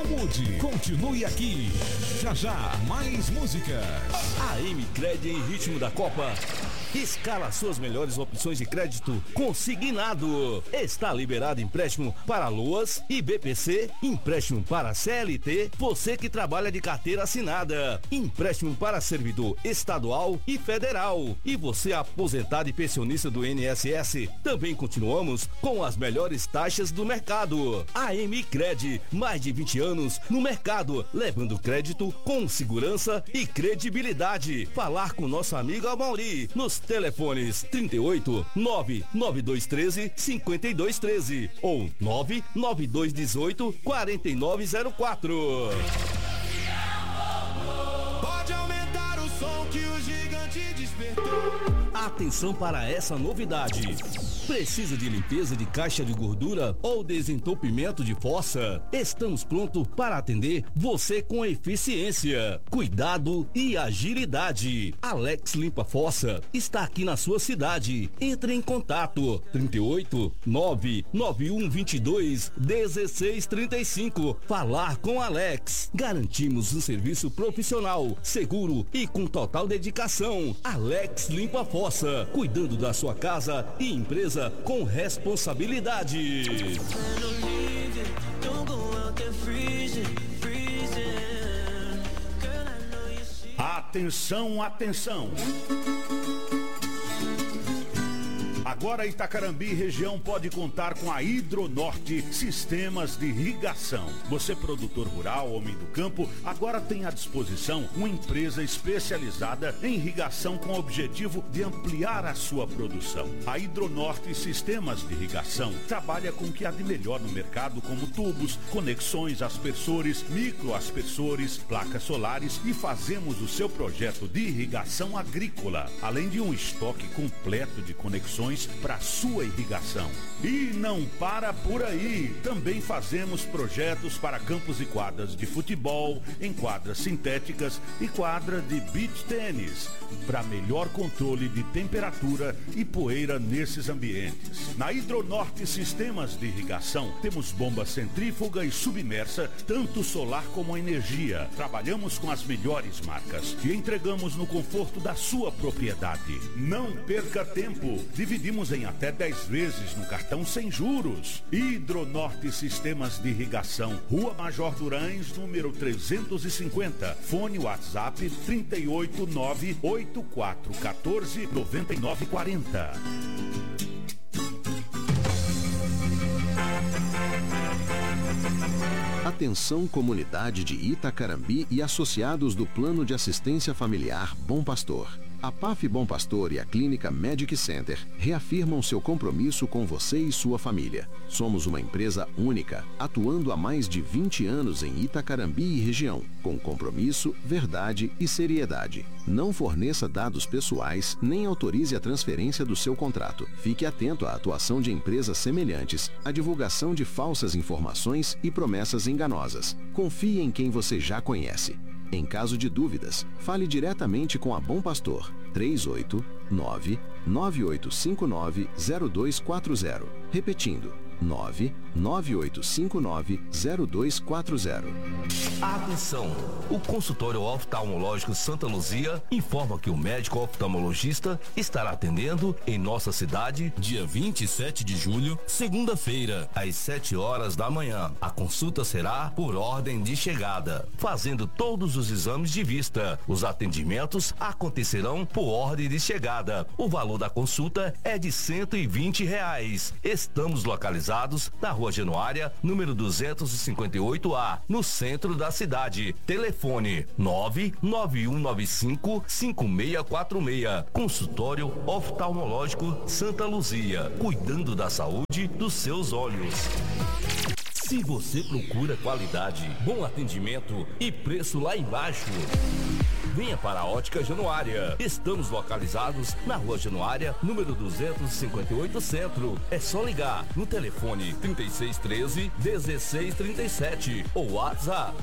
Não mude, continue aqui. Já já, mais músicas. A Micred em ritmo da Copa escala suas melhores opções de crédito consignado. Está liberado empréstimo para Loas e BPC, empréstimo para CLT, você que trabalha de carteira assinada, empréstimo para servidor estadual e federal. E você aposentado e pensionista do INSS, também continuamos com as melhores taxas do mercado. A Micred, mais de 20 anos no mercado, levando crédito com segurança e credibilidade. Falar com nosso amigo Amauri nos telefones 38 99213 5213 ou 99218 4904. Pode aumentar o som que o gigante despertou. Atenção para essa novidade. Precisa de limpeza de caixa de gordura ou desentupimento de fossa? Estamos prontos para atender você com eficiência, cuidado e agilidade. Alex Limpa Fossa está aqui na sua cidade. Entre em contato 38 991 22 16 35. Falar com Alex. Garantimos um serviço profissional, seguro e com total dedicação. Alex Limpa Fossa, cuidando da sua casa e empresa com responsabilidade. Atenção, atenção! Agora Itacarambi e região pode contar com a Hidronorte Sistemas de Irrigação. Você, produtor rural, homem do campo, agora tem à disposição uma empresa especializada em irrigação com o objetivo de ampliar a sua produção. A Hidronorte Sistemas de Irrigação trabalha com o que há de melhor no mercado, como tubos, conexões, aspersores, microaspersores, placas solares, e fazemos o seu projeto de irrigação agrícola, além de um estoque completo de conexões para sua irrigação. E não para por aí. Também fazemos projetos para campos e quadras de futebol, em quadras sintéticas e quadra de beach tênis, para melhor controle de temperatura e poeira nesses ambientes. Na Hidronorte Sistemas de Irrigação temos bomba centrífuga e submersa, tanto solar como energia. Trabalhamos com as melhores marcas e entregamos no conforto da sua propriedade. Não perca tempo. Dividimos em até 10 vezes no cartão sem juros. Hidronorte Sistemas de Irrigação, Rua Major Durães, número 350. Fone WhatsApp 38984149940. Atenção, comunidade de Itacarambi e associados do Plano de Assistência Familiar Bom Pastor. A PAF Bom Pastor e a Clínica Medic Center reafirmam seu compromisso com você e sua família. Somos uma empresa única, atuando há mais de 20 anos em Itacarambi e região, com compromisso, verdade e seriedade. Não forneça dados pessoais, nem autorize a transferência do seu contrato. Fique atento à atuação de empresas semelhantes, à divulgação de falsas informações e promessas enganosas. Confie em quem você já conhece. Em caso de dúvidas, fale diretamente com a Bom Pastor, 389-9859-0240. Repetindo, 99859-0240. Atenção! O consultório oftalmológico Santa Luzia informa que o médico oftalmologista estará atendendo em nossa cidade dia 27 de julho, segunda-feira, às 7 horas da manhã. A consulta será por ordem de chegada, fazendo todos os exames de vista. Os atendimentos acontecerão por ordem de chegada. O valor da consulta é de R$120. Estamos localizados na Rua Januária, número 258A, no centro da cidade. Telefone 99195-5646. Consultório oftalmológico Santa Luzia, cuidando da saúde dos seus olhos. Se você procura qualidade, bom atendimento e preço lá embaixo, venha para a Ótica Januária. Estamos localizados na Rua Januária, número 258 Centro. É só ligar no telefone 3613-1637 ou WhatsApp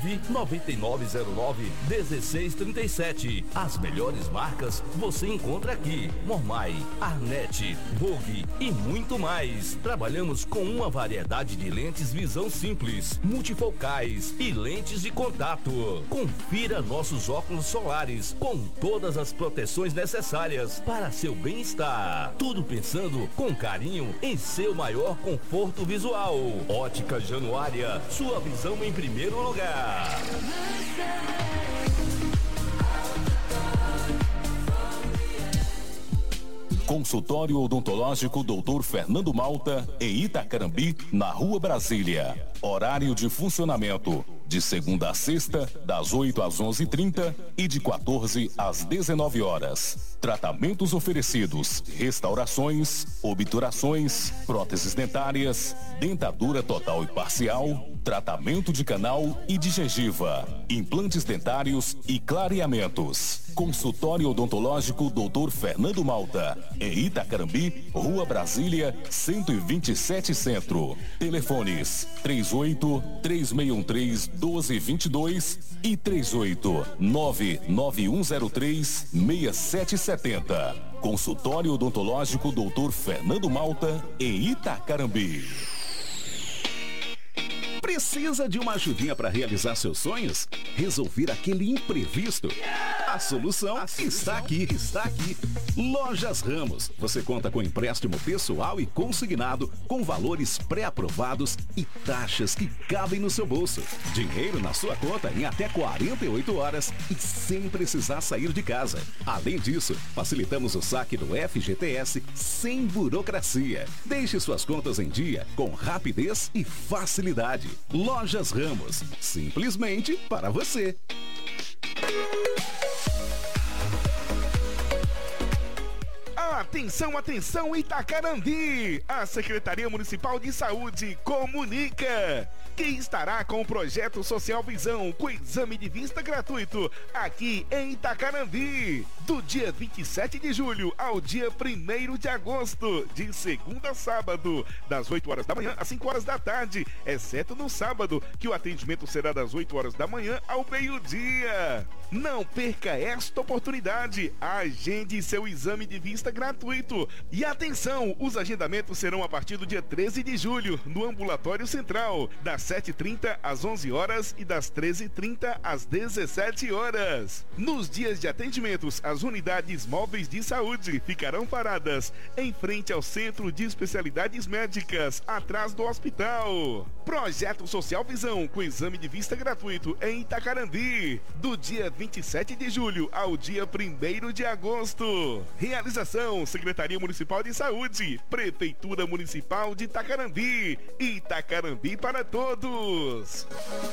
99909-1637. As melhores marcas você encontra aqui: Mormai, Arnett, Vogue e muito mais. Trabalhamos com uma variedade de lentes lentes visão simples, multifocais e lentes de contato. Confira nossos óculos solares com todas as proteções necessárias para seu bem-estar. Tudo pensando com carinho em seu maior conforto visual. Ótica Januária, sua visão em primeiro lugar. Consultório Odontológico Dr. Fernando Malta, em Itacarambi, na Rua Brasília. Horário de funcionamento: de segunda a sexta, das 8 às 11h30 e de 14 às 19 horas. Tratamentos oferecidos: restaurações, obturações, próteses dentárias, dentadura total e parcial, tratamento de canal e de gengiva, implantes dentários e clareamentos. Consultório Odontológico Dr. Fernando Malta, em Itacarambi, Rua Brasília, 127 Centro. Telefones 38-3613-1222 e 38-99103-6770. Consultório Odontológico Dr. Fernando Malta, em Itacarambi. Precisa de uma ajudinha para realizar seus sonhos? Resolver aquele imprevisto? A solução está aqui. Lojas Ramos. Você conta com empréstimo pessoal e consignado, com valores pré-aprovados e taxas que cabem no seu bolso. Dinheiro na sua conta em até 48 horas e sem precisar sair de casa. Além disso, facilitamos o saque do FGTS sem burocracia. Deixe suas contas em dia com rapidez e facilidade. Lojas Ramos, simplesmente para você. Atenção, Itacarambi! A Secretaria Municipal de Saúde comunica que estará com o projeto Social Visão, com exame de vista gratuito, aqui em Itacarambi, do dia 27 de julho ao dia 1º de agosto, de segunda a sábado, das 8 horas da manhã às 5 horas da tarde, exceto no sábado, que o atendimento será das 8 horas da manhã ao meio-dia. Não perca esta oportunidade. Agende seu exame de vista gratuito. E atenção, os agendamentos serão a partir do dia 13 de julho, no Ambulatório Central, das 7h30 às 11 horas e das 13h30 às 17 horas. Nos dias de atendimentos, as unidades móveis de saúde ficarão paradas em frente ao Centro de Especialidades Médicas, atrás do hospital. Projeto Social Visão, com exame de vista gratuito em Itacarambi, do dia 27 de julho ao dia 1º de agosto. Realização: Secretaria Municipal de Saúde, Prefeitura Municipal de Itacarambi. Itacarambi para todos.